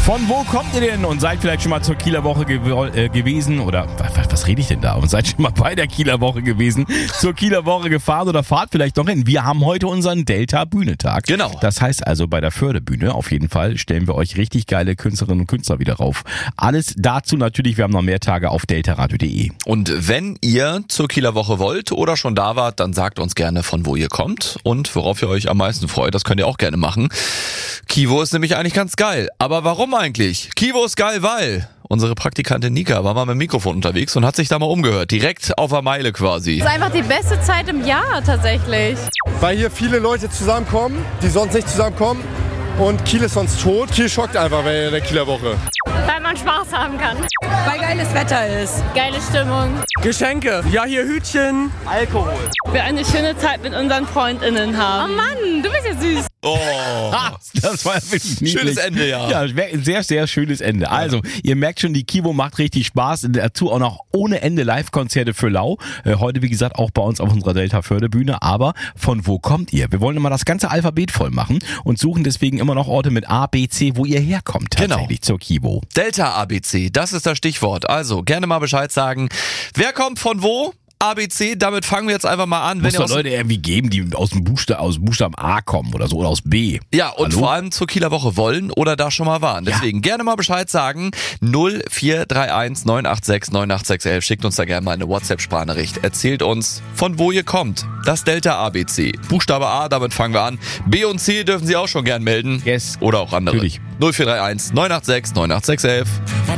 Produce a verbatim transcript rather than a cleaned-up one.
Von wo kommt ihr denn und seid vielleicht schon mal zur Kieler Woche gew- äh, gewesen oder was, was rede ich denn da? Und seid schon mal bei der Kieler Woche gewesen, zur Kieler Woche gefahren oder fahrt vielleicht noch hin. Wir haben heute unseren Delta-Bühnetag. Genau. Das heißt also bei der Förderbühne auf jeden Fall stellen wir euch richtig geile Künstlerinnen und Künstler wieder rauf. Alles dazu natürlich, wir haben noch mehr Tage auf deltaradio punkt de. Und wenn ihr zur Kieler Woche wollt oder schon da wart, dann sagt uns gerne, von wo ihr kommt und worauf ihr euch am meisten freut. Das könnt ihr auch gerne machen. Kivo ist nämlich eigentlich ganz geil. Aber warum eigentlich? Kivo ist geil, weil unsere Praktikantin Nika war mal mit dem Mikrofon unterwegs und hat sich da mal umgehört. Direkt auf der Meile quasi. Das ist einfach die beste Zeit im Jahr tatsächlich. Weil hier viele Leute zusammenkommen, die sonst nicht zusammenkommen. Und Kiel ist sonst tot. Kiel schockt einfach bei der Kieler Woche. Weil man Spaß haben kann. Weil geiles Wetter ist. Geile Stimmung. Geschenke. Ja, hier Hütchen. Alkohol. Wir eine schöne Zeit mit unseren FreundInnen haben. Oh Mann, du bist ja süß. Oh, Das war ja wirklich niedlich. schönes Ende, ja. Ja, ein sehr, sehr schönes Ende. Also, ihr merkt schon, die Kivo macht richtig Spaß. Dazu auch noch ohne Ende Live-Konzerte für Lau. Äh, heute, wie gesagt, auch bei uns auf unserer Delta-Förderbühne. Aber von wo kommt ihr? Wir wollen immer das ganze Alphabet voll machen und suchen deswegen immer noch Orte mit A, B, C, wo ihr herkommt tatsächlich zur Kivo. Delta A B C, das ist das Stichwort. Also gerne mal Bescheid sagen. Wer kommt von wo? A B C, damit fangen wir jetzt einfach mal an. Muss Wenn ihr doch aus Leute irgendwie geben, die aus dem Buchstaben, aus Buchstaben A kommen oder so oder aus B. Ja, und Hallo? vor allem zur Kieler Woche wollen oder da schon mal waren. Deswegen gerne mal Bescheid sagen. null vier drei eins neun acht sechs neun acht sechs eins. Schickt uns da gerne mal eine WhatsApp-Sprachnachricht. Erzählt uns, von wo ihr kommt. Das Delta A B C. Buchstabe A, damit fangen wir an. B und C dürfen Sie auch schon gern melden. Yes. Oder auch andere. Natürlich. null vier drei eins neun acht sechs neun acht sechs eins.